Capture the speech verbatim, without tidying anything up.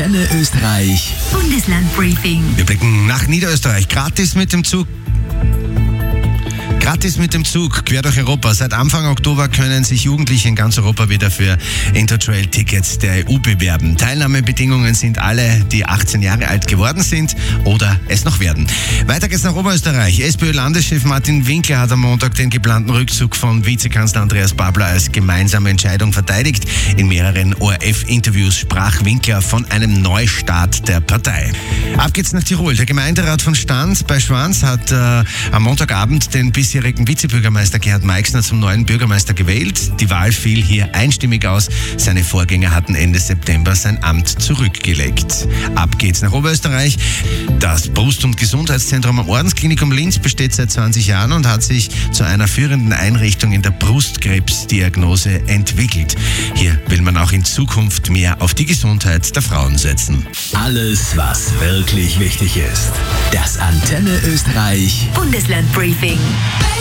Antenne Österreich Bundeslandbriefing. Wir blicken nach Niederösterreich. Gratis mit dem Zug. Gratis mit dem Zug quer durch Europa. Seit Anfang Oktober können sich Jugendliche in ganz Europa wieder für Interrail-Tickets der E U bewerben. Teilnahmebedingungen sind alle, die achtzehn Jahre alt geworden sind oder es noch werden. Weiter geht's nach Oberösterreich. SPÖ-Landeschef Martin Winkler hat am Montag den geplanten Rückzug von Vizekanzler Andreas Babler als gemeinsame Entscheidung verteidigt. In mehreren O R F-Interviews sprach Winkler von einem Neustart der Partei. Ab geht's nach Tirol. Der Gemeinderat von Stans bei Schwans hat äh, am Montagabend den bisher Vizebürgermeister Gerhard Meixner zum neuen Bürgermeister gewählt. Die Wahl fiel hier einstimmig aus. Seine Vorgänger hatten Ende September sein Amt zurückgelegt. Ab geht's nach Oberösterreich. Das Brust- und Gesundheitszentrum am Ordensklinikum Linz besteht seit zwanzig Jahren und hat sich zu einer führenden Einrichtung in der Brustkrebsdiagnose entwickelt. Hier will man auch in Zukunft mehr auf die Gesundheit der Frauen setzen. Alles, was wirklich wichtig ist. Das Antenne Österreich Bundeslandbriefing.